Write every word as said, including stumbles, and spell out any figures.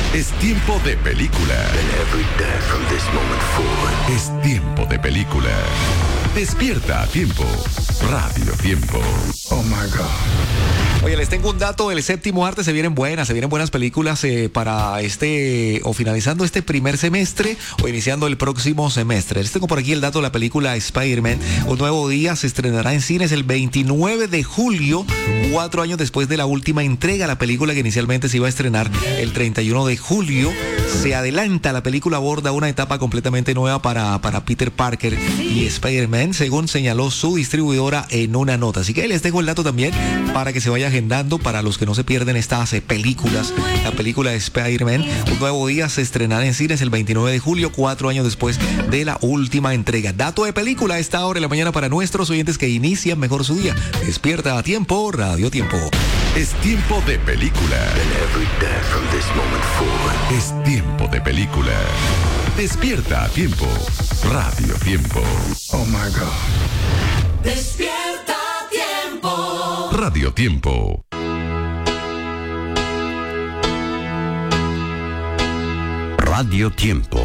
Es tiempo de película. And every day from this moment forward. Es tiempo de película. Despierta a tiempo. Radio Tiempo. Oh my God. Oye, les tengo un dato del séptimo arte. Se vienen buenas, se vienen buenas películas eh, para este, o finalizando este primer semestre o iniciando el próximo semestre. Les tengo por aquí el dato de la película Spider-Man. Un nuevo día se estrenará en cines el veintinueve de julio, cuatro años después de la última entrega. La película que inicialmente se iba a estrenar el treinta y uno de julio. Se adelanta, la película aborda una etapa completamente nueva para, para Peter Parker y Spider-Man, según señaló su distribuidora en una nota. Así que les dejo el dato también para que se vaya agendando para los que no se pierden estas eh, películas. La película de Spider-Man, un nuevo día, se estrenará en cines el veintinueve de julio, cuatro años después de la última entrega. Dato de película a esta hora de la mañana para nuestros oyentes que inician mejor su día. Despierta a tiempo, Radio Tiempo. Es tiempo de película. And every day from this moment forward. Es tiempo de película. Despierta a tiempo. Radio Tiempo. Oh my God. Despierta tiempo. Radio Tiempo. Radio Tiempo.